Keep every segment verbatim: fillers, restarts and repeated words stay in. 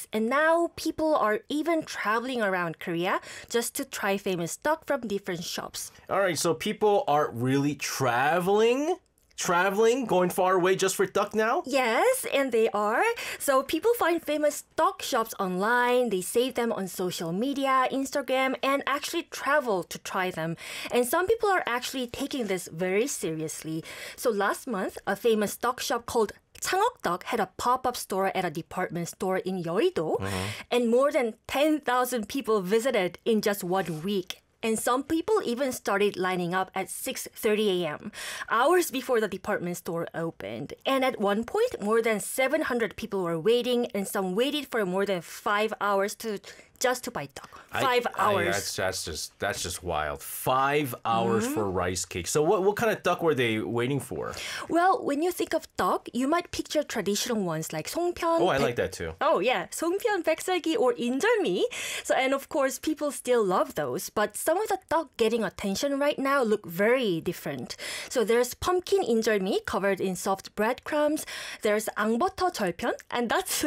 And now people are even traveling around Korea just to try famous stock from different shops. All right, so people are really traveling? Traveling, going far away just for duck now? Yes, and they are. So people find famous stock shops online, they save them on social media, Instagram, and actually travel to try them. And some people are actually taking this very seriously. So last month, a famous stock shop called Changokdeok had a pop-up store at a department store in Yeouido, uh-huh. and more than ten thousand people visited in just one week. And some people even started lining up at six thirty a.m., hours before the department store opened. And at one point, more than seven hundred people were waiting, and some waited for more than five hours to just to buy duck. Five I, hours. I, that's, that's just that's just wild. Five hours mm-hmm. for rice cake. So what, what kind of duck were they waiting for? Well, when you think of duck, you might picture traditional ones like 송편. Oh, I like that too. Oh, yeah. 송편, 백설기, or 인절미. So, and of course, people still love those. But some of the duck getting attention right now look very different. So there's pumpkin 인절미 covered in soft breadcrumbs. There's 앙버터 절편, and that's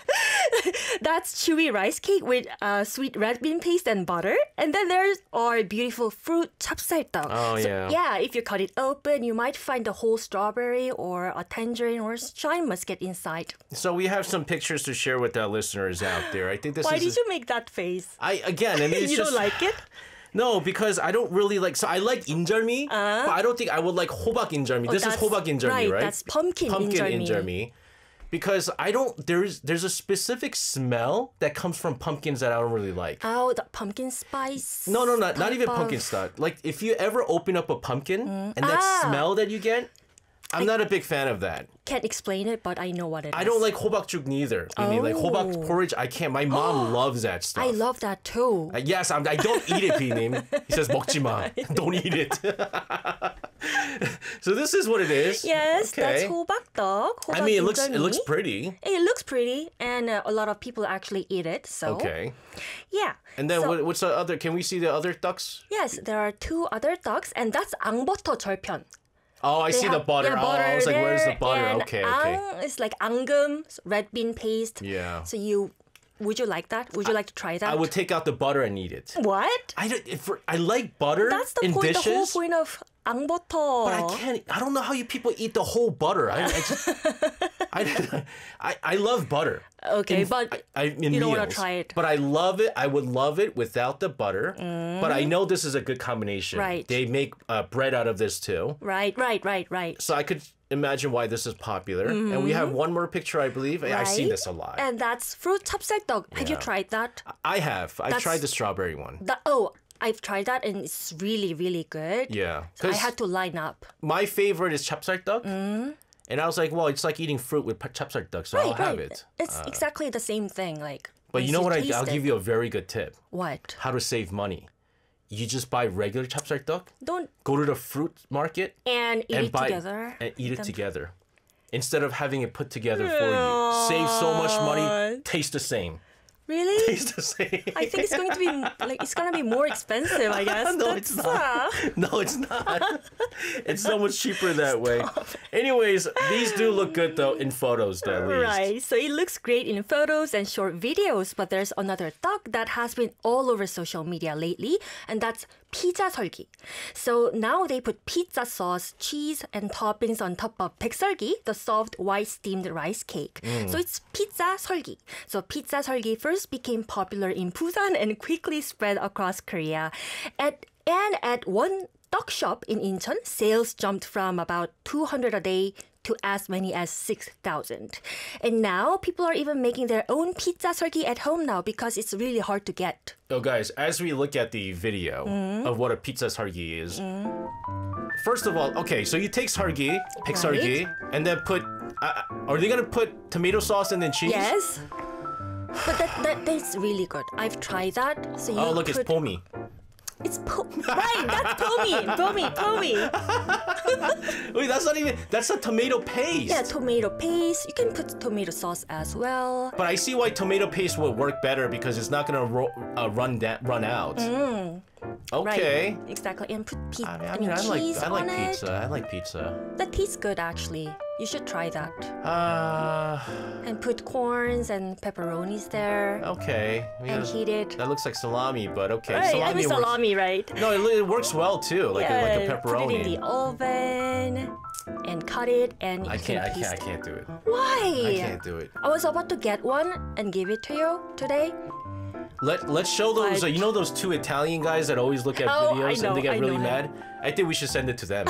that's chewy rice cake with uh, sweet red bean paste and butter. And then there's our beautiful fruit 찹쌀떡. Oh, so, yeah. Yeah, if you cut it open, you might find a whole strawberry or a tangerine or shine musket inside. So we have some pictures to share with our listeners out there. I think this Why is... Why did you make that face? I Again, I mean, it's you just... don't like it? No, because I don't really like... So I like 인절미, uh, but I don't think I would like 호박 인절미. Oh, this is 호박 인절미, right? Right, that's pumpkin, pumpkin 인절미. 인절미. Because I don't, there's there's a specific smell that comes from pumpkins that I don't really like. Oh, the pumpkin spice. No, no, not, not even of... pumpkin stuff. Like if you ever open up a pumpkin mm. and that ah. smell that you get, I'm I not a big fan of that. Can't explain it, but I know what it I is. I don't like 호박죽 neither. I mean, oh. like 호박 porridge, I can't. My mom loves that stuff. I love that too. Uh, yes, I'm, I don't eat it, P-님. He says, 먹지 마. Don't eat it. So this is what it is. Yes, okay. that's 호박떡. 호박 I mean, it looks 인절미. it looks pretty. It looks pretty, and uh, a lot of people actually eat it. So okay. Yeah. And then so, what, what's the other? Can we see the other ducks? Yes, there are two other ducks, and that's 앙버터 절편. Oh, I they see have, the butter. Yeah, oh, butter I was like, where's the butter? And Okay, ang, okay. It's like анг금, red bean paste. Yeah. So you, would you like that? Would you like to try that? I would take out the butter and eat it. What? I don't. If, I like butter. That's the in point. dishes, The whole point of 앙버터. But I can't. I don't know how you people eat the whole butter. I, I just. I, I, I love butter. Okay, in, but I, I, in you don't meals, want to try it. But I love it. I would love it without the butter. Mm. But I know this is a good combination. Right. They make uh, bread out of this too. Right, right, right, right. So I could imagine why this is popular. Mm-hmm. And we have one more picture, I believe. Right. I see this a lot. And that's fruit 찹쌀떡. Have yeah. you tried that? I have. I've that's, tried the strawberry one. The, oh, I've tried that and it's really, really good. Yeah. So I had to line up. My favorite is 찹쌀떡. Mm. And I was like, well, it's like eating fruit with 찹쌀떡, so right, I'll have right. it. It's uh, exactly the same thing. Like, but you know what? I, I'll it. give you a very good tip. What? How to save money. You just buy regular 찹쌀떡. Don't go to the fruit market and eat and it buy, together. And eat it together. Instead of having it put together for you. Save so much money, taste the same. Really? Taste the same. I think it's going to be like it's gonna be more expensive. I guess. no, That's, it's not. Uh... No, it's not. It's so much cheaper that way. Anyways, these do look good though in photos, though, at least. Right. So it looks great in photos and short videos. But there's another duck that has been all over social media lately, and that's 피자 설기. So now they put pizza sauce, cheese, and toppings on top of 백설기, the soft white steamed rice cake. Mm. So it's pizza 설기. So pizza 설기 first became popular in Busan and quickly spread across Korea. At, and at one duck shop in Incheon, sales jumped from about two hundred a day to as many as six thousand. And now people are even making their own pizza 설기 at home now because it's really hard to get. So guys, as we look at the video mm. of what a pizza 설기 is, mm. first of all, okay, so you take 설기, 백설기, right. and then put, uh, are they gonna put tomato sauce and then cheese? Yes. But that, that that's really good. I've tried that. So you oh, look, put... it's pomi. It's po- right. That's pomi, pomi, pomi. Wait, that's not even. That's a tomato paste. Yeah, tomato paste. You can put tomato sauce as well. But I see why tomato paste would work better because it's not gonna ro- uh, run da- run out. Mm. Okay. Right. Exactly. And put pizza. I mean, I, I mean, mean, I like cheese I like on pizza. It. I like pizza. That tastes good, actually. You should try that. Uh, And put corns and pepperonis there okay. and Yeah, heat it. that looks like salami, but okay. Right, I mean works- salami, right? No, it, it works well too, like a, like a Yeah, pepperoni. Put it in the oven and cut it, and you I can't. I can can't. I taste can't do it. it. Why? I can't do it. I was about to get one and give it to you today. Let Let's show those. But- Uh, you know those two Italian guys that always look at Oh, I videos know, and they get I really know. mad. I think we should send it to them.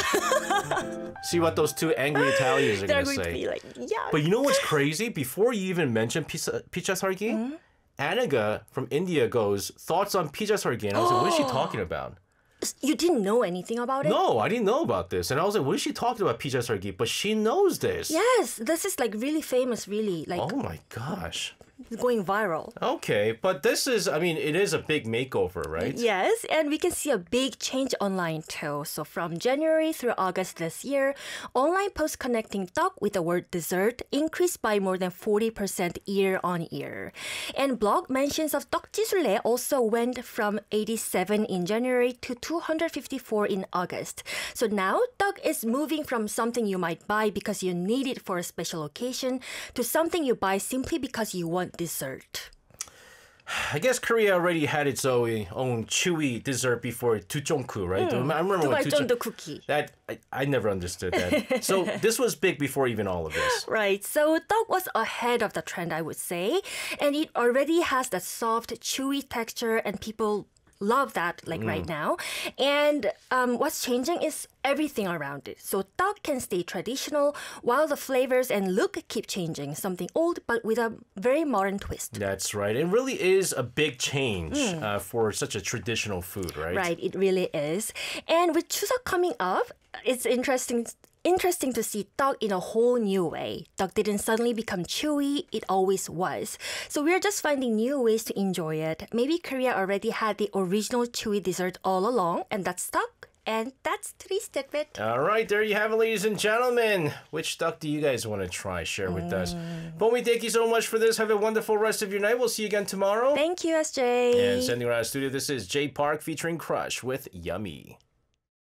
See what those two angry Italians are They're gonna going to say. be like, yeah. But you know what's crazy? Before you even mention pizza, pizza sargi, Hmm? Anaga from India goes, thoughts on pizza sargi. And I was like, what is she talking about? You didn't know anything about it? No, I didn't know about this. And I was like, what is she talking about pizza sargi? But she knows this. Yes, this is like really famous, really, like Oh my gosh. going viral. Okay, but this is, I mean, it is a big makeover, right? Yes, and we can see a big change online too. So from January through August this year, online posts connecting tteok with the word dessert increased by more than forty percent year on year. And blog mentions of tteok jisule also went from eighty-seven in January to two hundred fifty-four in August. So now tteok is moving from something you might buy because you need it for a special occasion to something you buy simply because you want dessert. I guess Korea already had its own, own chewy dessert before tujeonku, right? Hmm. I remember when 두발전도 tujeon- cookie. that I, I never understood that. So this was big before even all of this. Right, so tteok was ahead of the trend, I would say, and it already has that soft, chewy texture, and people love that like right now. And um, what's changing is everything around it. So tteok can stay traditional while the flavors and look keep changing. Something old but with a very modern twist. That's right. It really is a big change uh, for such a traditional food, right? Right, it really is. And with Chuseok coming up, it's interesting interesting to see tteok in a whole new way. Tteok didn't suddenly become chewy, it always was. So we're just finding new ways to enjoy it. Maybe Korea already had the original chewy dessert all along, and that's tteok. And that's today's tidbit. All right, there you have it, ladies and gentlemen. Which duck do you guys want to try? Share with us. Bomi, thank you so much for this. Have a wonderful rest of your night. We'll see you again tomorrow. Thank you, S J. And sending around the studio, this is Jay Park featuring Crush with Yummy.